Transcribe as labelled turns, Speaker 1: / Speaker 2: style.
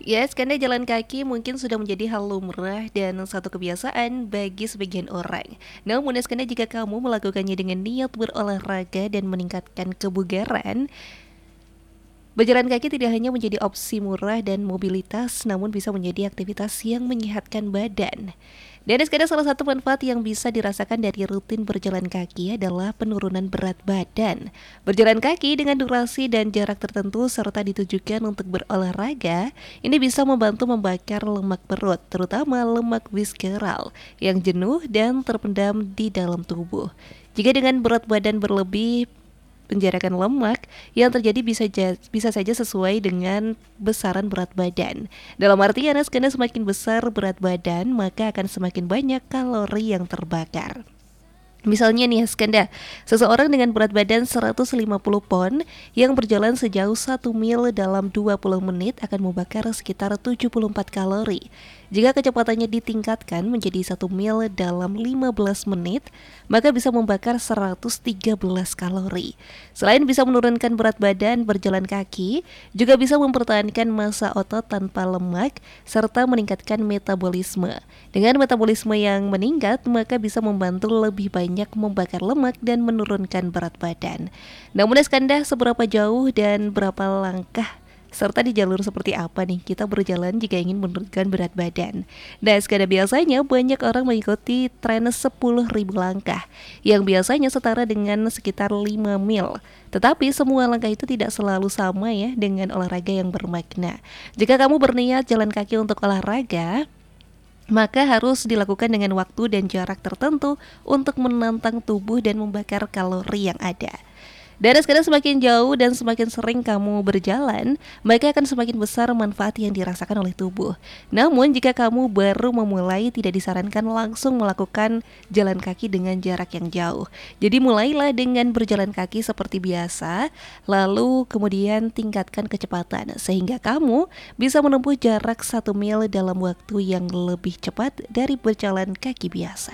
Speaker 1: Yes, karena jalan kaki mungkin sudah menjadi hal lumrah dan satu kebiasaan bagi sebagian orang. Namun, karena jika kamu melakukannya dengan niat berolahraga dan meningkatkan kebugaran, berjalan kaki tidak hanya menjadi opsi murah dan mobilitas, namun bisa menjadi aktivitas yang menyehatkan badan. Dan sekarang salah satu manfaat yang bisa dirasakan dari rutin berjalan kaki adalah penurunan berat badan. Berjalan kaki dengan durasi dan jarak tertentu serta ditujukan untuk berolahraga, ini bisa membantu membakar lemak perut, terutama lemak visceral yang jenuh dan terpendam di dalam tubuh. Jika dengan berat badan berlebih, penjarakan lemak yang terjadi bisa saja sesuai dengan besaran berat badan. Dalam artian, karena semakin besar berat badan, maka akan semakin banyak kalori yang terbakar. Misalnya nih Skanda, seseorang dengan berat badan 150 pon yang berjalan sejauh 1 mil dalam 20 menit akan membakar sekitar 74 kalori. Jika kecepatannya ditingkatkan menjadi 1 mil dalam 15 menit, maka bisa membakar 113 kalori. Selain bisa menurunkan berat badan, berjalan kaki juga bisa mempertahankan massa otot tanpa lemak serta meningkatkan metabolisme. Dengan metabolisme yang meningkat, maka bisa membantu lebih banyak membakar lemak dan menurunkan berat badan. Namun Skanda, seberapa jauh dan berapa langkah serta di jalur seperti apa nih kita berjalan jika ingin menurunkan berat badan? Nah, Skanda, biasanya banyak orang mengikuti tren 10.000 langkah yang biasanya setara dengan sekitar 5 mil. Tetapi semua langkah itu tidak selalu sama ya dengan olahraga yang bermakna. Jika kamu berniat jalan kaki untuk olahraga, maka harus dilakukan dengan waktu dan jarak tertentu untuk menantang tubuh dan membakar kalori yang ada. Dan sekarang semakin jauh dan semakin sering kamu berjalan, maka akan semakin besar manfaat yang dirasakan oleh tubuh. Namun jika kamu baru memulai, tidak disarankan langsung melakukan jalan kaki dengan jarak yang jauh. Jadi mulailah dengan berjalan kaki seperti biasa, lalu kemudian tingkatkan kecepatan sehingga kamu bisa menempuh jarak 1 mil dalam waktu yang lebih cepat dari berjalan kaki biasa.